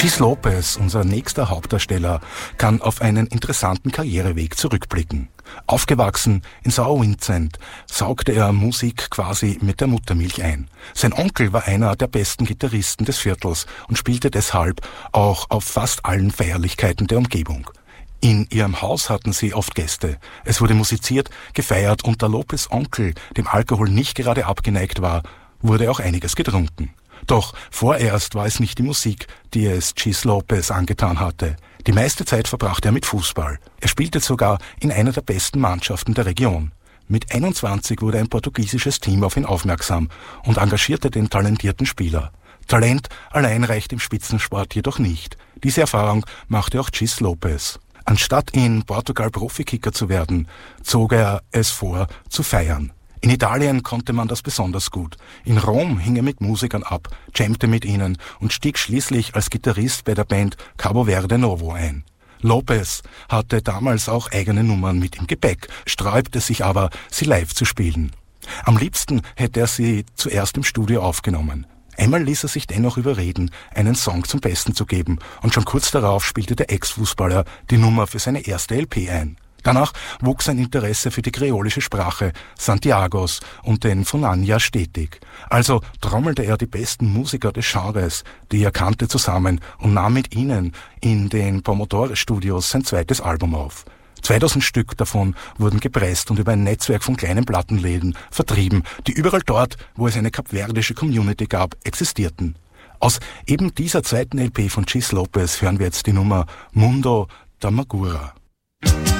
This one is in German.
Chis Lopez, unser nächster Hauptdarsteller, kann auf einen interessanten Karriereweg zurückblicken. Aufgewachsen in St. Vincent saugte er Musik quasi mit der Muttermilch ein. Sein Onkel war einer der besten Gitarristen des Viertels und spielte deshalb auch auf fast allen Feierlichkeiten der Umgebung. In ihrem Haus hatten sie oft Gäste. Es wurde musiziert, gefeiert und da Lopez' Onkel dem Alkohol nicht gerade abgeneigt war, wurde auch einiges getrunken. Doch vorerst war es nicht die Musik, die es Chis Lopez angetan hatte. Die meiste Zeit verbrachte er mit Fußball. Er spielte sogar in einer der besten Mannschaften der Region. Mit 21 wurde ein portugiesisches Team auf ihn aufmerksam und engagierte den talentierten Spieler. Talent allein reicht im Spitzensport jedoch nicht. Diese Erfahrung machte auch Chis Lopez. Anstatt in Portugal Profikicker zu werden, zog er es vor, zu feiern. In Italien konnte man das besonders gut. In Rom hing er mit Musikern ab, jammte mit ihnen und stieg schließlich als Gitarrist bei der Band Cabo Verde Novo ein. Lopez hatte damals auch eigene Nummern mit im Gepäck, sträubte sich aber, sie live zu spielen. Am liebsten hätte er sie zuerst im Studio aufgenommen. Einmal ließ er sich dennoch überreden, einen Song zum Besten zu geben und schon kurz darauf spielte der Ex-Fußballer die Nummer für seine erste LP ein. Danach wuchs sein Interesse für die kreolische Sprache Santiagos und den Funanya stetig. Also trommelte er die besten Musiker des Genres, die er kannte, zusammen und nahm mit ihnen in den Pomodoro Studios sein zweites Album auf. 2000 Stück davon wurden gepresst und über ein Netzwerk von kleinen Plattenläden vertrieben, die überall dort, wo es eine kapverdische Community gab, existierten. Aus eben dieser zweiten LP von Chis Lopez hören wir jetzt die Nummer Mundo da Magura.